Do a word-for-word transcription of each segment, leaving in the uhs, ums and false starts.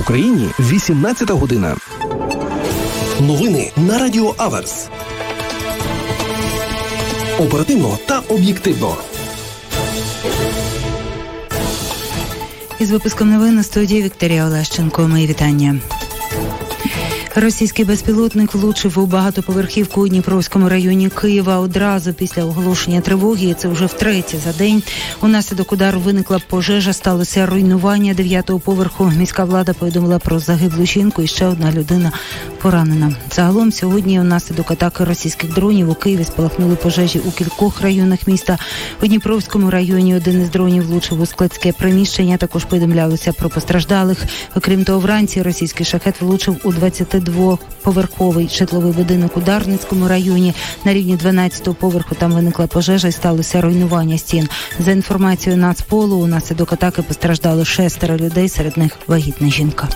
Україні вісімнадцята година. Новини на Радіо Аверс. Оперативно та об'єктивно. Із випуском новин на студії Вікторія Олещенко. Мої вітання. Російський безпілотник влучив у багатоповерхівку у Дніпровському районі Києва одразу після оголошення тривоги. І це вже втретє за день. Унаслідок удару виникла пожежа, сталося руйнування дев'ятого поверху. Міська влада повідомила про загиблу жінку і ще одна людина поранена. Загалом сьогодні унаслідок атаки російських дронів у Києві спалахнули пожежі у кількох районах міста. У Дніпровському районі один із дронів влучив у складське приміщення. Також повідомлялося про постраждалих. Окрім того, вранці російський шахет влучив у двадцятидвоповерховий житловий будинок у Дарницькому районі. На рівні дванадцятого поверху там виникла пожежа і сталося руйнування стін. За інформацією Нацполу, унаслідок атаки постраждало шестеро людей, серед них вагітна жінка.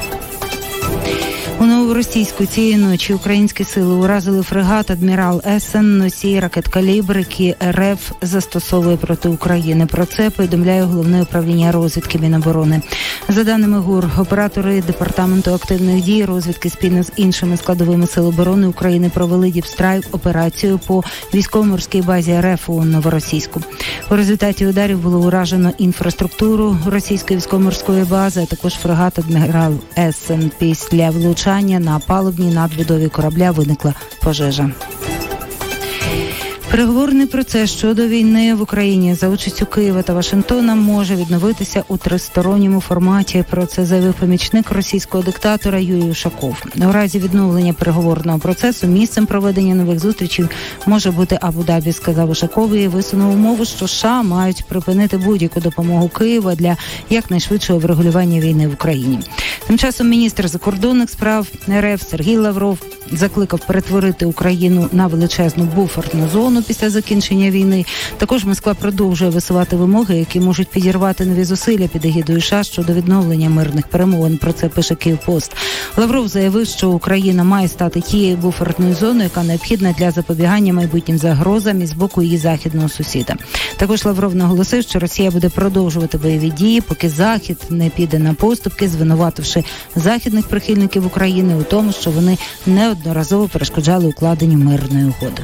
У Новоросійську цієї ночі українські сили уразили фрегат «Адмірал Есен», носій ракет «Калібр», які РФ застосовує проти України. Про це повідомляє Головне управління розвідки Міноборони. За даними ГУР, оператори Департаменту активних дій розвідки спільно з іншими складовими сил оборони України провели діпстрайк операцію по військово-морській базі РФ у Новоросійську. У результаті ударів було уражено інфраструктуру російської військово-морської бази, а також фрегат «Адмірал Есен». Після влучання на палубній надбудові корабля виникла пожежа. Переговорний процес щодо війни в Україні за участю Києва та Вашингтона може відновитися у тристоронньому форматі. Про це заявив помічник російського диктатора Юрій Ушаков. У разі відновлення переговорного процесу місцем проведення нових зустрічей може бути Абу-Дабі, сказав Ушаков, і висунув умову, що США мають припинити будь-яку допомогу Києву для якнайшвидшого врегулювання війни в Україні. Тим часом міністр закордонних справ РФ Сергій Лавров закликав перетворити Україну на величезну буферну зону після закінчення війни. Також Москва продовжує висувати вимоги, які можуть підірвати нові зусилля під егідою США щодо відновлення мирних перемовин. Про це пише Київпост. Лавров заявив, що Україна має стати тією буферною зоною, яка необхідна для запобігання майбутнім загрозам із боку її західного сусіда. Також Лавров наголосив, що Росія буде продовжувати бойові дії, поки Захід не піде на поступки, звинувативши західних прихильників України у тому, що вони неодноразово перешкоджали укладенню мирної угоди.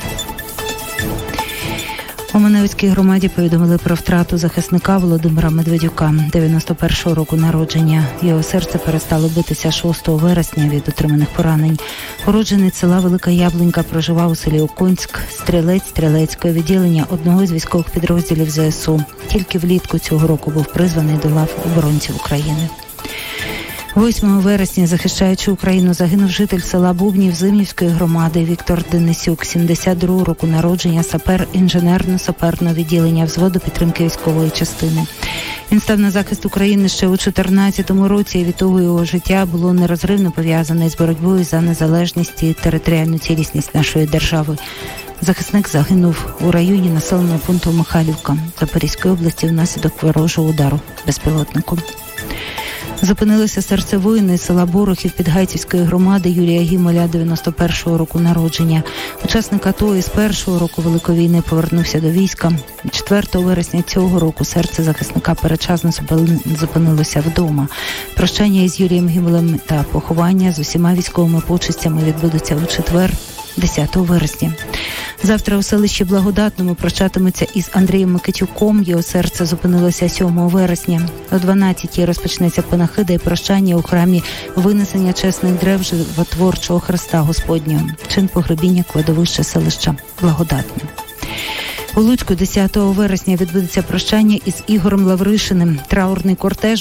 У Маневицькій громаді повідомили про втрату захисника Володимира Медведюка, дев'яносто першого року народження. Його серце перестало битися шостого вересня від отриманих поранень. Уродженець села Велика Яблунька проживав у селі Окунськ, стрілець стрілецького відділення одного з військових підрозділів ЗСУ. Тільки влітку цього року був призваний до лав оборонців України. восьмого вересня, захищаючи Україну, загинув житель села Бубнів Зимнівської громади Віктор Денисюк, сімдесят другого року народження, сапер інженерно-саперного відділення взводу підтримки військової частини. Він став на захист України ще у чотирнадцятому році, і від того його життя було нерозривно пов'язане з боротьбою за незалежність і територіальну цілісність нашої держави. Захисник загинув у районі населеного пункту Михайлівка Запорізької області внаслідок ворожого удару безпілотником. Зупинилося серце воїна із села Борохів Підгайцівської громади Юрія Гімоля, дев'яносто першого року народження. Учасник АТО із першого року Великої війни повернувся до війська. четвертого вересня цього року серце захисника передчасно зупинилося вдома. Прощання із Юрієм Гімолем та поховання з усіма військовими почестями відбудуться у четвер, десятого вересня. Завтра у селищі Благодатному прощатимуться із Андрієм Микитюком. Його серце зупинилося сьомого вересня. О дванадцятій розпочнеться панахида і прощання у храмі винесення чесних древ животворчого Христа Господнього. Чин погребіння кладовища селища Благодатне. У Луцьку десятого вересня відбудеться прощання із Ігорем Лавришиним. Траурний кортеж